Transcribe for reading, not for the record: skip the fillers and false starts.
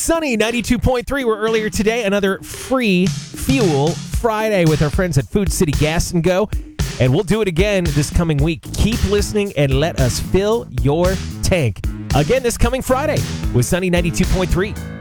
Sunny 92.3. We're earlier today. Another free Fuel Friday with our friends at Food City Gas and Go. And we'll do it again this coming week. Keep listening and let us fill your tank. Again this coming Friday with Sunny 92.3.